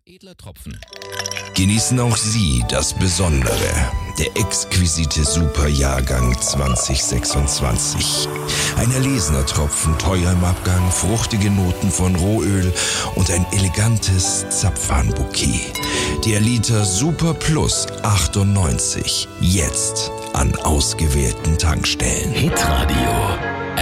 Edler Tropfen. Genießen auch Sie das Besondere. Der exquisite Superjahrgang 2026. Ein erlesener Tropfen, teuer im Abgang, fruchtige Noten von Rohöl und ein elegantes Zapfanbouquet. Der Liter Super Plus 98. Jetzt an ausgewählten Tankstellen. Hitradio.